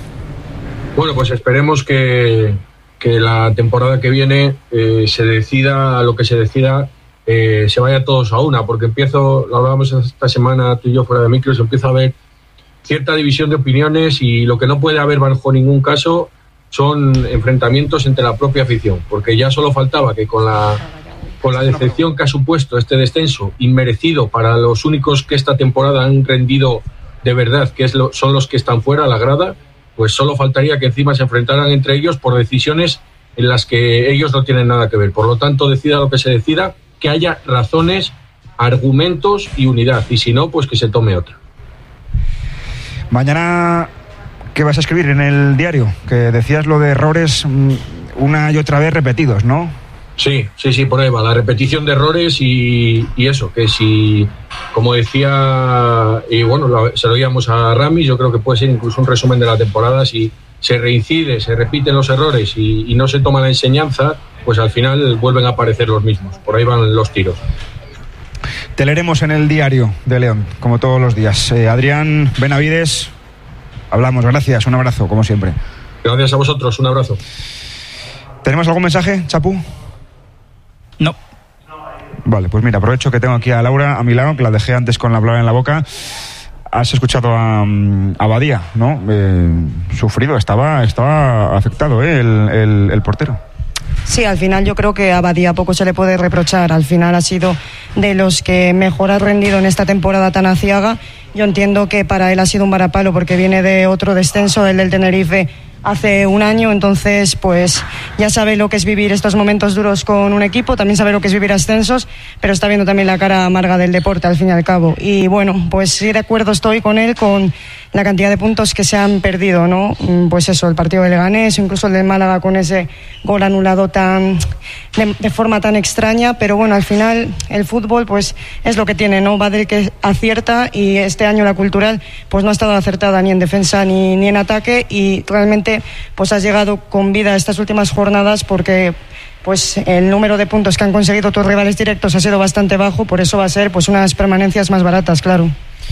Bueno, pues esperemos que, que la temporada que viene eh, se decida lo que se decida, eh, se vaya todos a una, porque empiezo, lo hablábamos esta semana tú y yo fuera de micros, empiezo a ver cierta división de opiniones y lo que no puede haber bajo ningún caso son enfrentamientos entre la propia afición, porque ya solo faltaba que con la con la decepción que ha supuesto este descenso inmerecido para los únicos que esta temporada han rendido de verdad, que es lo, son los que están fuera a la grada, pues solo faltaría que encima se enfrentaran entre ellos por decisiones en las que ellos no tienen nada que ver. Por lo tanto, decida lo que se decida, que haya razones, argumentos y unidad, y si no, pues que se tome otra. Mañana, ¿qué vas a escribir en el diario? Que decías lo de errores una y otra vez repetidos, ¿no? Sí, sí, sí, por ahí va. La repetición de errores y, y eso, que si, como decía, y bueno, lo, se lo oíamos a Rami, yo creo que puede ser incluso un resumen de la temporada. Si se reincide, se repiten los errores y, y no se toma la enseñanza, pues al final vuelven a aparecer los mismos. Por ahí van los tiros. Te leeremos en el diario de León, como todos los días. Eh, Adrián Benavides, hablamos, gracias, un abrazo, como siempre. Gracias a vosotros, un abrazo. ¿Tenemos algún mensaje, Chapu? No. Vale, pues mira, aprovecho que tengo aquí a Laura a mi lado, que la dejé antes con la palabra en la boca. Has escuchado a, a Badía, ¿no? Eh, sufrido, estaba, estaba afectado, ¿eh? el, el, el portero. Sí, al final yo creo que a Badía poco se le puede reprochar. Al final ha sido de los que mejor ha rendido en esta temporada tan aciaga. Yo entiendo que para él ha sido un varapalo porque viene de otro descenso, el del Tenerife, hace un año, entonces pues ya sabe lo que es vivir estos momentos duros con un equipo, también sabe lo que es vivir ascensos, pero está viendo también la cara amarga del deporte al fin y al cabo. Y bueno, pues sí, de acuerdo estoy con él con la cantidad de puntos que se han perdido, ¿no? Pues eso, el partido del Leganés, incluso el del Málaga con ese gol anulado tan de, de forma tan extraña, pero bueno, al final el fútbol pues es lo que tiene, ¿no? Va del que acierta y este año la Cultural pues no ha estado acertada ni en defensa ni, ni en ataque y realmente pues has llegado con vida a estas últimas jornadas porque pues el número de puntos que han conseguido tus rivales directos ha sido bastante bajo, por eso va a ser pues unas permanencias más baratas, claro.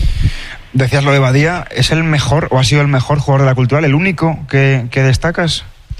Decías lo de Badía, ¿es el mejor o ha sido el mejor jugador de la Cultural, el único que, que destacas?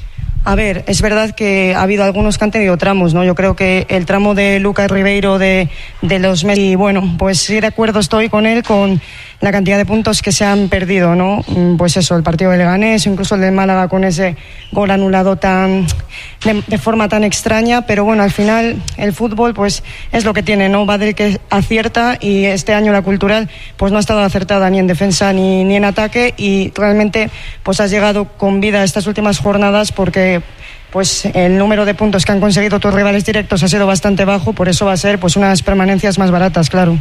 A ver, es verdad que ha habido algunos que han tenido tramos, ¿no? Yo creo que el tramo de Lucas Ribeiro de, de los meses, y bueno, pues sí de acuerdo estoy con él con la cantidad de puntos que se han perdido, ¿no? Pues eso, el partido del Leganés, incluso el del Málaga con ese gol anulado tan de, de forma tan extraña, pero bueno, al final el fútbol pues es lo que tiene, ¿no? Va del que acierta y este año la Cultural pues no ha estado acertada ni en defensa ni, ni en ataque y realmente pues has llegado con vida a estas últimas jornadas porque pues el número de puntos que han conseguido tus rivales directos ha sido bastante bajo, por eso va a ser pues unas permanencias más baratas, claro.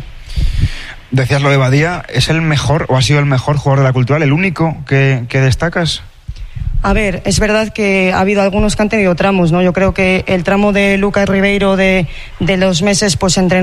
Decías lo de Badía, ¿es el mejor o ha sido el mejor jugador de la Cultural, el único que, que destacas? A ver, es verdad que ha habido algunos que han tenido tramos, ¿no? Yo creo que el tramo de Lucas Ribeiro de, de los meses pues entre